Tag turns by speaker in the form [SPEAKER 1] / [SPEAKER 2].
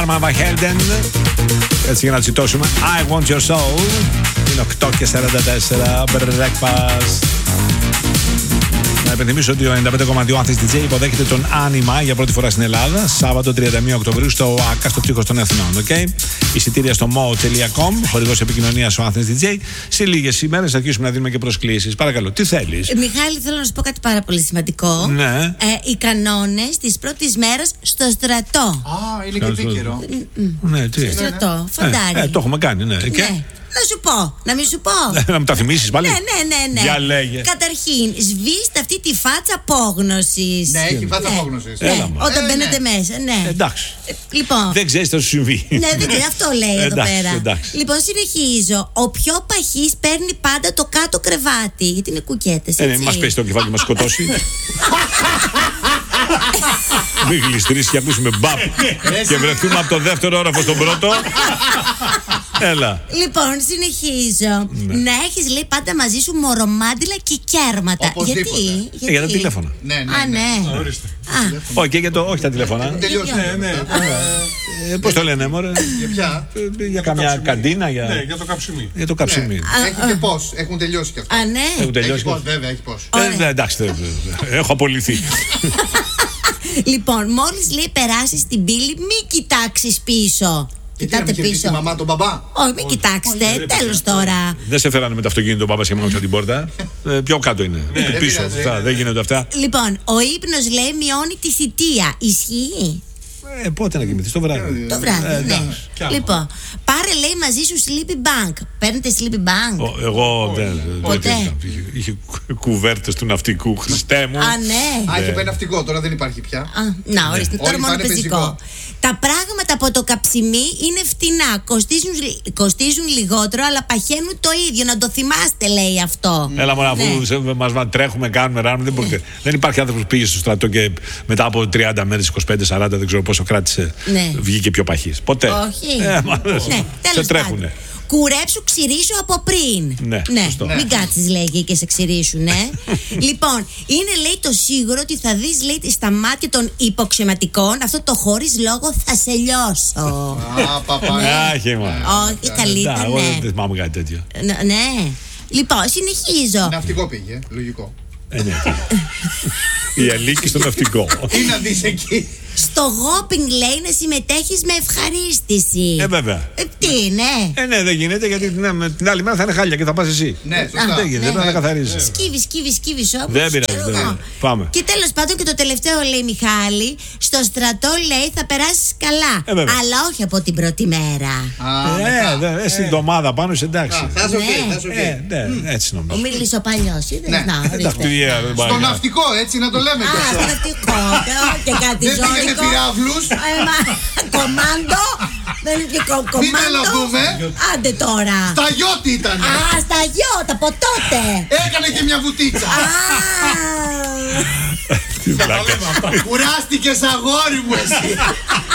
[SPEAKER 1] Herman Van Helden. Έτσι για να τσιτώσουμε. I want your soul. Είναι 8:44. Breakfast. Να υπενθυμίσω ότι ο 95,2 Athens DJ υποδέχεται τον Άνιμα για πρώτη φορά στην Ελλάδα, Σάββατο 31 Οκτωβρίου στο ΟΑΚΑ, στο Ψύχος των Εθνών. Okay? Εισιτήρια στο mo.com, χορηγός επικοινωνίας ο Athens DJ. Σε λίγες ημέρες θα αρχίσουμε να δίνουμε και προσκλήσεις. Παρακαλώ, τι θέλεις?
[SPEAKER 2] Μιχάλη, θέλω να σου πω κάτι πάρα πολύ σημαντικό.
[SPEAKER 1] Ναι.
[SPEAKER 2] Οι κανόνες της πρώτης μέρας στο στρατό.
[SPEAKER 3] Είναι και επίκαιρο.
[SPEAKER 1] Ναι, τι?
[SPEAKER 2] Στρατό, φαντάρι.
[SPEAKER 1] Το έχουμε κάνει, ναι. Και?
[SPEAKER 2] Ναι. Να σου πω, να μην σου πω.
[SPEAKER 1] Να μου τα θυμίσεις πάλι.
[SPEAKER 2] Ναι.
[SPEAKER 1] Για λέγε.
[SPEAKER 2] Καταρχήν, σβήστε αυτή τη φάτσα απόγνωσης.
[SPEAKER 3] Ναι, έχει φάτσα απόγνωσης.
[SPEAKER 2] Όταν μπαίνετε μέσα, ναι.
[SPEAKER 1] Εντάξει.
[SPEAKER 2] Λοιπόν.
[SPEAKER 1] Δεν ξέρεις τι θα σου συμβεί.
[SPEAKER 2] Ναι, δεν ξέρω, αυτό λέει εδώ πέρα.
[SPEAKER 1] Εντάξει.
[SPEAKER 2] Λοιπόν, συνεχίζω. Ο πιο παχής παίρνει πάντα το κάτω κρεβάτι. Γιατί είναι κουκέτες, έτσι.
[SPEAKER 1] Μας πέσει το κεφάλι και μας σκοτώσει. Μην γλιστρήσει και ακούσουμε μπαπ και βρεθούμε από το δεύτερο όροφο στον πρώτο. Έλα.
[SPEAKER 2] Λοιπόν, συνεχίζω. Να έχεις, λέει, πάντα μαζί σου μορομάντιλα και κέρματα.
[SPEAKER 3] Οπωσδήποτε.
[SPEAKER 2] Γιατί?
[SPEAKER 1] Για τα τηλέφωνα.
[SPEAKER 3] Ναι.
[SPEAKER 1] Όχι, και για το. Όχι τα τηλέφωνα.
[SPEAKER 3] Ναι.
[SPEAKER 1] Πώς το λένε, μωρέ?
[SPEAKER 3] Για ποια?
[SPEAKER 1] Για καμιά καντίνα.
[SPEAKER 4] Ναι, για το καψιμί.
[SPEAKER 1] Για το καψιμί.
[SPEAKER 3] Έχει και πώς. Έχουν τελειώσει και αυτά.
[SPEAKER 2] Α, ναι.
[SPEAKER 1] Έχουν τελειώσει.
[SPEAKER 3] Έχει πώς, βέβαια, έχει πώς.
[SPEAKER 1] Εντάξει, έχω απολυθεί.
[SPEAKER 2] Λοιπόν, μόλις, λέει, περάσεις την πύλη, μην κοιτάξεις πίσω. Κοιτάτε πίσω.
[SPEAKER 3] Τη μαμά, τον μπαμπά.
[SPEAKER 2] Όχι, μην κοιτάξετε. Τέλος τώρα.
[SPEAKER 1] Δεν σε φέρανε με το αυτοκίνητο μπαμπά και μόνο την πόρτα. Πιο κάτω είναι. Πίσω. Δεν γίνονται αυτά.
[SPEAKER 2] Λοιπόν, ο ύπνος, λέει, μειώνει τη θητεία. Ισχύει?
[SPEAKER 1] Πότε να κοιμηθείς? Το βράδυ.
[SPEAKER 2] Το βράδυ, ναι. Λοιπόν, πάρε, λέει, μαζί σου sleeping bag. Παίρνετε sleeping bag?
[SPEAKER 1] Εγώ δεν.
[SPEAKER 2] Ποτέ.
[SPEAKER 1] Είχε κουβέρτες του ναυτικού. Χριστέ μου.
[SPEAKER 2] Α, ναι.
[SPEAKER 3] Είχε πάει ναυτικό, τώρα δεν υπάρχει πια.
[SPEAKER 2] Να, ορίστε, τώρα
[SPEAKER 3] Όλοι
[SPEAKER 2] μόνο
[SPEAKER 3] πάνε
[SPEAKER 2] πεζικό.
[SPEAKER 3] πεζικό.
[SPEAKER 2] Τα πράγματα από το καψιμί είναι φτηνά. Κοστίζουν λιγότερο, αλλά παχαίνουν το ίδιο. Να το θυμάστε, λέει αυτό.
[SPEAKER 1] Έλα μόνο, αφού μας τρέχουμε, κάνουμε, ράνουμε. Δεν υπάρχει άνθρωπος που πήγε στο στρατό και μετά από 30 μέρες, 25-40, δεν ξέρω πόσο κράτησε, βγήκε πιο παχής. Ποτέ.
[SPEAKER 2] Όχι.
[SPEAKER 1] Ναι, σε τρέχουνε.
[SPEAKER 2] Κουρέψου, ξηρίσου από πριν.
[SPEAKER 1] Ναι, σωστό.
[SPEAKER 2] Μην κάτσεις, λέγει, και σε ξηρίσουν, ναι. Λοιπόν, είναι, λέει, το σίγουρο ότι θα δεις, λέει, στα μάτια των υποξεματικών αυτό το χωρίς λόγο θα σε λιώσω. Όχι, καλύτερα,
[SPEAKER 1] Εγώ
[SPEAKER 2] ναι.
[SPEAKER 1] δεν θυμάμαι κάτι τέτοιο.
[SPEAKER 2] Ναι. Λοιπόν, συνεχίζω.
[SPEAKER 3] Ναυτικό πήγε, λογικό.
[SPEAKER 1] Η Αλίκη στο ναυτικό.
[SPEAKER 3] Τι να δεις εκεί?
[SPEAKER 2] Στο γόπινγκ, λέει, να συμμετέχεις με ευχαρίστηση.
[SPEAKER 1] Βέβαια.
[SPEAKER 2] Τι, ναι.
[SPEAKER 1] Ναι, δεν γίνεται, γιατί την άλλη μέρα θα είναι χάλια και θα πας εσύ.
[SPEAKER 3] Ναι, σωστά.
[SPEAKER 1] Δεν γίνεται, πρέπει να καθαρίζεις.
[SPEAKER 2] Σκύβεις όμως.
[SPEAKER 1] Δεν πειράζει. Πάμε.
[SPEAKER 2] Και τέλος πάντων, και το τελευταίο, λέει, Μιχάλη, στο στρατό, λέει, θα περάσεις καλά. Αλλά όχι από την πρώτη μέρα.
[SPEAKER 1] Στην εβδομάδα πάνω είσαι εντάξει.
[SPEAKER 3] Θα σου πει.
[SPEAKER 1] Έτσι νομίζω.
[SPEAKER 2] Ο Μίλης ο παλιός, είδες?
[SPEAKER 3] Στο ναυτικό, έτσι να το λέμε.
[SPEAKER 2] Στο ναυτικό. Και κάτι
[SPEAKER 3] δεν πήγαινε πυράβλους.
[SPEAKER 2] Κομάντο. Δεν είναι κομμάντο.
[SPEAKER 3] Μην τρελαθούμε.
[SPEAKER 2] Άντε τώρα.
[SPEAKER 3] Στα γιώτη ήταν.
[SPEAKER 2] Στα γιώτα, από τότε.
[SPEAKER 3] Έκανε και μια βουτίτσα.
[SPEAKER 1] Τι πλάκα.
[SPEAKER 3] Κουράστηκες, αγόρι μου, εσύ.